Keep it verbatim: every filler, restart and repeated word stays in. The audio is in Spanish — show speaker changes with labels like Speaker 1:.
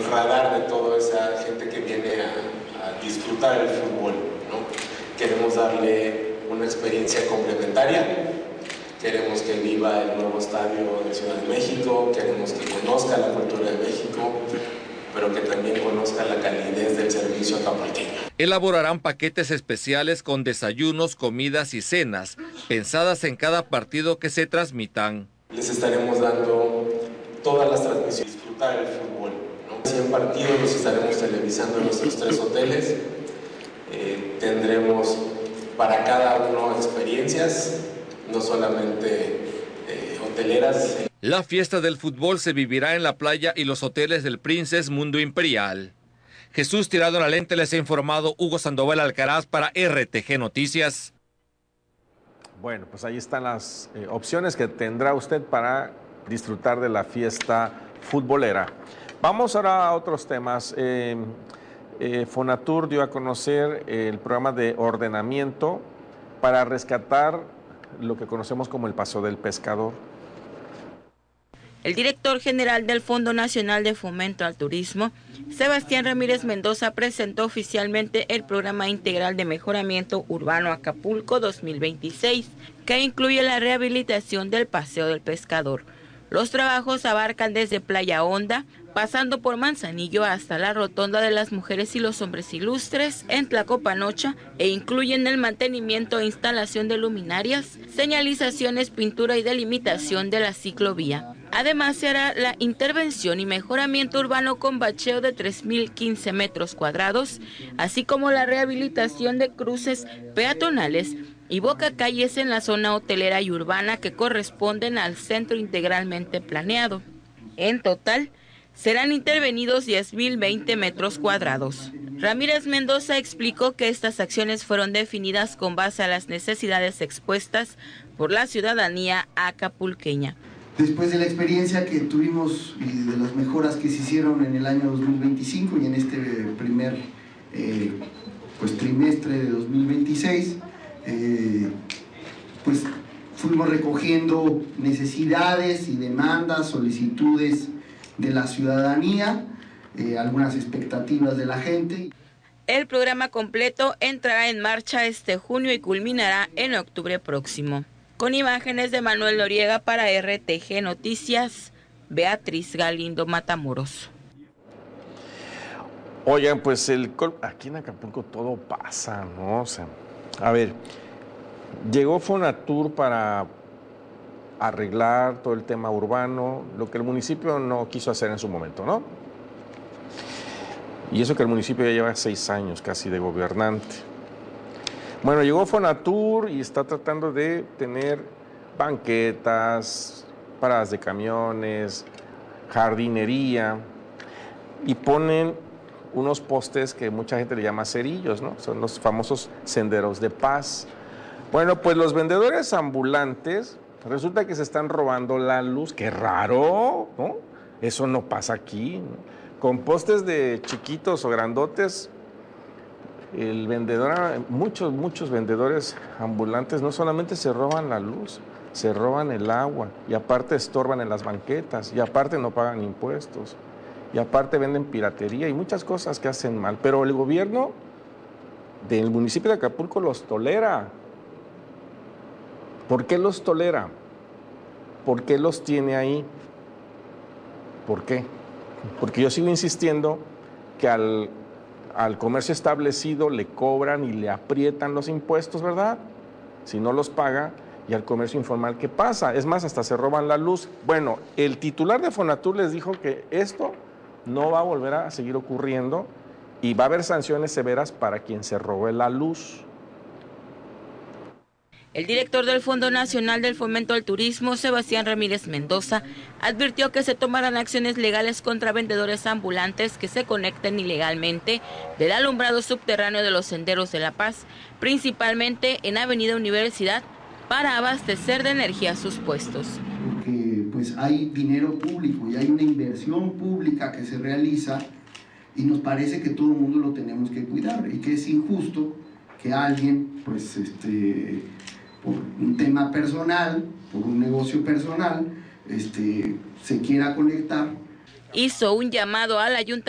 Speaker 1: radar de toda esa gente que viene a, a disfrutar el fútbol, ¿no? Queremos darle una experiencia complementaria, queremos que viva el nuevo estadio de Ciudad de México, queremos que conozca la cultura de México, pero que también conozca la calidez del servicio acapulqueño.
Speaker 2: Elaborarán paquetes especiales con desayunos, comidas y cenas, pensadas en cada partido que se transmitan.
Speaker 1: Les estaremos dando todas las transmisiones, disfrutar el fútbol, ¿no? cien partidos los estaremos televisando en nuestros tres hoteles. Eh, tendremos para cada uno experiencias, no solamente eh, hoteleras.
Speaker 2: La fiesta del fútbol se vivirá en la playa y los hoteles del Princess Mundo Imperial. Jesús Tirado en la Lente, les ha informado Hugo Sandoval Alcaraz para R T G Noticias.
Speaker 3: Bueno, pues ahí están las eh, opciones que tendrá usted para disfrutar de la fiesta futbolera. Vamos ahora a otros temas. Eh, eh, Fonatur dio a conocer el programa de ordenamiento para rescatar lo que conocemos como el Paseo del Pescador.
Speaker 4: El director general del Fondo Nacional de Fomento al Turismo, Sebastián Ramírez Mendoza, presentó oficialmente el Programa Integral de Mejoramiento Urbano Acapulco dos mil veintiséis, que incluye la rehabilitación del Paseo del Pescador. Los trabajos abarcan desde Playa Honda, pasando por Manzanillo hasta la Rotonda de las Mujeres y los Hombres Ilustres en Tlacopanocha, e incluyen el mantenimiento e instalación de luminarias, señalizaciones, pintura y delimitación de la ciclovía. Además, se hará la intervención y mejoramiento urbano con bacheo de tres mil quince metros cuadrados, así como la rehabilitación de cruces peatonales y bocacalles en la zona hotelera y urbana que corresponden al centro integralmente planeado. En total, serán intervenidos diez mil veinte metros cuadrados. Ramírez Mendoza explicó que estas acciones fueron definidas con base a las necesidades expuestas por la ciudadanía acapulqueña.
Speaker 5: Después de la experiencia que tuvimos y de las mejoras que se hicieron en el año dos mil veinticinco y en este primer eh, pues, trimestre de dos mil veintiséis, eh, pues fuimos recogiendo necesidades y demandas, solicitudes de la ciudadanía, eh, algunas expectativas de la gente.
Speaker 4: El programa completo entrará en marcha este junio y culminará en octubre próximo. Con imágenes de Manuel Noriega para R T G Noticias, Beatriz Galindo Matamoros.
Speaker 3: Oigan, pues el aquí en Acapulco todo pasa, ¿no? O sea, a ver, llegó Fonatur para arreglar todo el tema urbano, lo que el municipio no quiso hacer en su momento, ¿no? Y eso que el municipio ya lleva seis años casi de gobernante. Bueno, llegó Fonatur y está tratando de tener banquetas, paradas de camiones, jardinería, y ponen unos postes que mucha gente le llama cerillos, ¿no? Son los famosos senderos de paz. Bueno, pues los vendedores ambulantes resulta que se están robando la luz. ¡Qué raro! ¿No? Eso no pasa aquí, ¿no? Con postes de chiquitos o grandotes, el vendedor, muchos, muchos vendedores ambulantes no solamente se roban la luz, se roban el agua, y aparte estorban en las banquetas, y aparte no pagan impuestos, y aparte venden piratería y muchas cosas que hacen mal. Pero el gobierno del municipio de Acapulco los tolera. ¿Por qué los tolera? ¿Por qué los tiene ahí? ¿Por qué? Porque yo sigo insistiendo que al, al comercio establecido le cobran y le aprietan los impuestos, ¿verdad? Si no los paga. Y al comercio informal, ¿qué pasa? Es más, hasta se roban la luz. Bueno, el titular de Fonatur les dijo que esto no va a volver a seguir ocurriendo y va a haber sanciones severas para quien se robe la luz.
Speaker 4: El director del Fondo Nacional del Fomento al Turismo, Sebastián Ramírez Mendoza, advirtió que se tomarán acciones legales contra vendedores ambulantes que se conecten ilegalmente del alumbrado subterráneo de los senderos de La Paz, principalmente en Avenida Universidad, para abastecer de energía sus puestos.
Speaker 5: Porque pues hay dinero público y hay una inversión pública que se realiza y nos parece que todo el mundo lo tenemos que cuidar y que es injusto que alguien, pues este, por un tema personal, por un negocio personal, este, se quiera conectar.
Speaker 4: Hizo un llamado al ayuntamiento